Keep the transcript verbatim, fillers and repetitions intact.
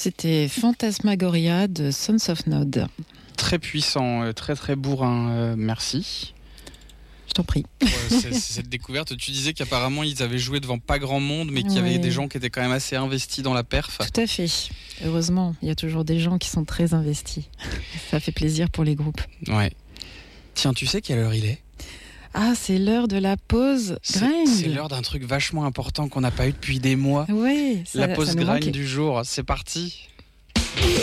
C'était Phantasmagoria de Sons of Nod. Très puissant, très très bourrin, euh, merci. Je t'en prie. Ouais, c'est, c'est cette découverte, tu disais qu'apparemment ils avaient joué devant pas grand monde, mais qu'il y Ouais. avait des gens qui étaient quand même assez investis dans la perf. Tout à fait. Heureusement, il y a toujours des gens qui sont très investis. Ça fait plaisir pour les groupes. Ouais. Tiens, tu sais quelle heure il est ? Ah, c'est l'heure de la pause c'est, grind. c'est l'heure d'un truc vachement important qu'on n'a pas eu depuis des mois. Oui, ça, la pause ça nous grind manquait. du jour, c'est parti.